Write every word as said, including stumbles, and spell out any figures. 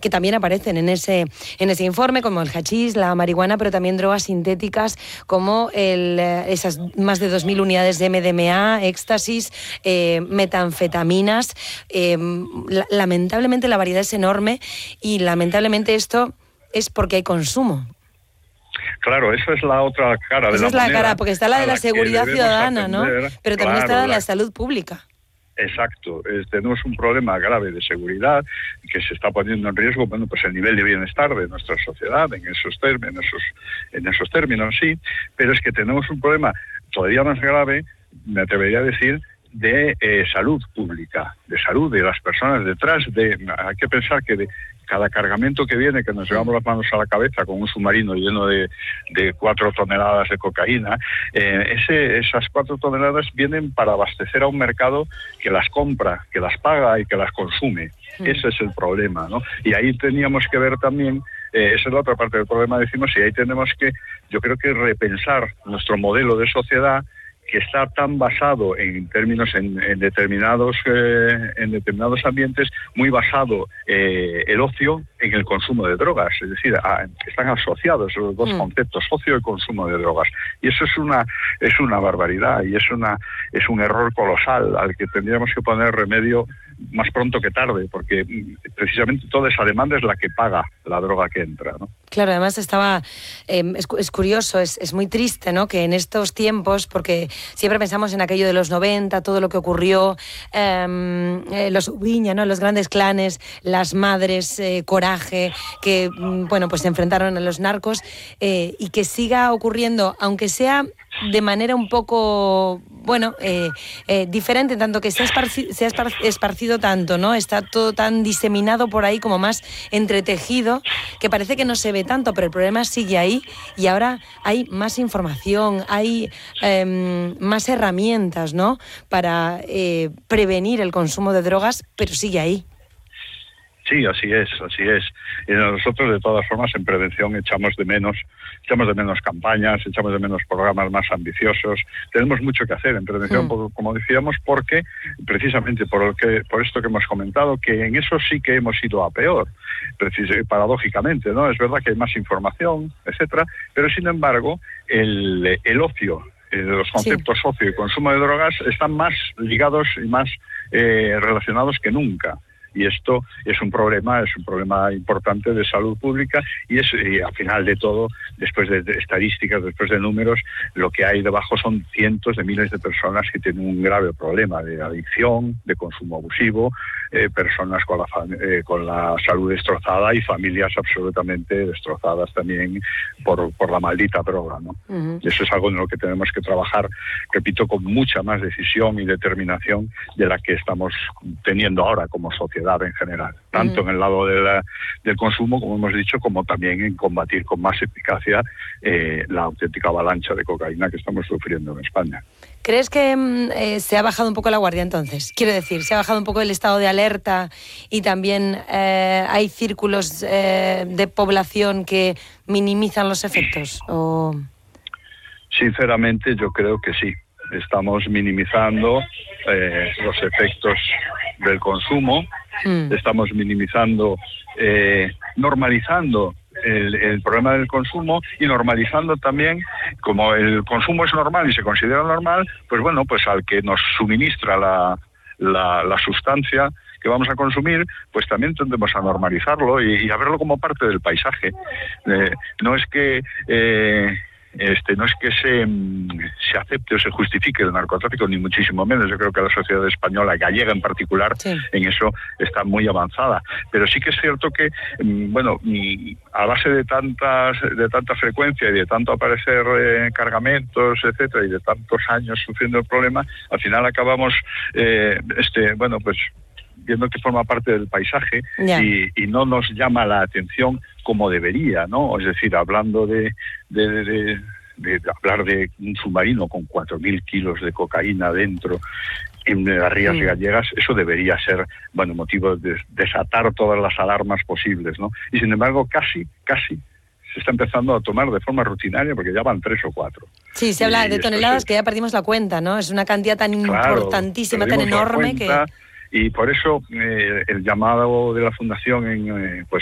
que también aparecen en ese, en ese informe, como el hachís, la marihuana, pero también drogas sintéticas como el, esas más de dos mil unidades de M D M A, éxtasis, eh, metanfetaminas. Eh, la, lamentablemente la variedad es enorme y lamentablemente esto es porque hay consumo. Claro, esa es la otra cara de la moneda. Esa es la cara, porque está la de la seguridad ciudadana, ¿no? Pero también está la de la salud pública. Exacto, eh, tenemos un problema grave de seguridad que se está poniendo en riesgo, bueno, pues el nivel de bienestar de nuestra sociedad en esos términos, en esos, en esos términos, sí, pero es que tenemos un problema todavía más grave, me atrevería a decir, de eh, salud pública, de salud de las personas detrás de. Hay que pensar que de cada cargamento que viene, que nos llevamos las manos a la cabeza con un submarino lleno de, de cuatro toneladas de cocaína, eh, ese, esas cuatro toneladas vienen para abastecer a un mercado que las compra, que las paga y que las consume. Sí. Ese es el problema, ¿no? Y ahí teníamos que ver también, eh, esa es la otra parte del problema, decimos, y ahí tenemos que, yo creo que repensar nuestro modelo de sociedad, que está tan basado en términos en, en determinados eh, en determinados ambientes, muy basado eh, el ocio en el consumo de drogas, es decir, a, están asociados los dos mm. conceptos, ocio y consumo de drogas, y eso es una es una barbaridad y es una es un error colosal al que tendríamos que poner remedio más pronto que tarde, porque precisamente toda esa demanda es la que paga la droga que entra, ¿no? Claro, además estaba eh, es, es curioso, es, es muy triste, ¿no? Que en estos tiempos, porque siempre pensamos en aquello de los noventa, todo lo que ocurrió, eh, eh, los Ubiña, ¿no? Los grandes clanes, las madres, eh, Coraje, que bueno, pues se enfrentaron a los narcos, eh, y que siga ocurriendo, aunque sea de manera un poco, bueno, eh, eh, diferente, tanto que se ha, esparcido, se ha esparcido tanto, ¿no? Está todo tan diseminado por ahí, como más entretejido, que parece que no se ve tanto, pero el problema sigue ahí y ahora hay más información, hay eh, más herramientas, ¿no? Para eh, prevenir el consumo de drogas, pero sigue ahí. Sí, así es, así es. Y nosotros, de todas formas, en prevención echamos de menos, echamos de menos campañas, echamos de menos programas más ambiciosos. Tenemos mucho que hacer en prevención, mm. como decíamos, porque precisamente por el que, por esto que hemos comentado, que en eso sí que hemos ido a peor, precis- paradójicamente, ¿no? Es verdad que hay más información, etcétera, pero sin embargo, el, el ocio, los conceptos sí. ocio y consumo de drogas están más ligados y más eh, relacionados que nunca. Y esto es un problema, es un problema importante de salud pública y es y al final de todo, después de, de estadísticas, después de números, lo que hay debajo son cientos de miles de personas que tienen un grave problema de adicción, de consumo abusivo, eh, personas con la, eh, con la salud destrozada y familias absolutamente destrozadas también por, por la maldita droga, ¿no? Uh-huh. Y eso es algo en lo que tenemos que trabajar, repito, con mucha más decisión y determinación de la que estamos teniendo ahora como sociedad en general, tanto uh-huh. en el lado de la, del consumo, como hemos dicho, como también en combatir con más eficacia eh, la auténtica avalancha de cocaína que estamos sufriendo en España. ¿Crees que eh, se ha bajado un poco la guardia entonces? Quiero decir, ¿se ha bajado un poco el estado de alerta y también eh, hay círculos eh, de población que minimizan los efectos? ¿O... Sinceramente, yo creo que sí. Estamos minimizando eh, los efectos del consumo, mm. estamos minimizando, eh, normalizando el, el problema del consumo y normalizando también, como el consumo es normal y se considera normal, pues bueno, pues al que nos suministra la, la, la sustancia que vamos a consumir, pues también tendemos a normalizarlo y, y a verlo como parte del paisaje. Eh, no es que... Eh, Este, no es que se, se acepte o se justifique el narcotráfico, ni muchísimo menos. Yo creo que la sociedad española, gallega en particular, sí. en eso está muy avanzada. Pero sí que es cierto que, bueno, a base de tantas de tanta frecuencia y de tanto aparecer eh, cargamentos, etcétera, y de tantos años sufriendo el problema, al final acabamos, eh, este, bueno, pues viendo que forma parte del paisaje yeah. y, y no nos llama la atención como debería, ¿no? Es decir, hablando de, de, de, de, de hablar de un submarino con cuatro mil kilos de cocaína dentro en las rías mm. gallegas, eso debería ser, bueno, motivo de desatar todas las alarmas posibles, ¿no? Y sin embargo, casi, casi se está empezando a tomar de forma rutinaria porque ya van tres o cuatro. Sí, se habla y de toneladas es, que ya perdimos la cuenta, ¿no? Es una cantidad tan claro, importantísima, tan enorme que... Y por eso eh, el llamado de la Fundación en, eh, pues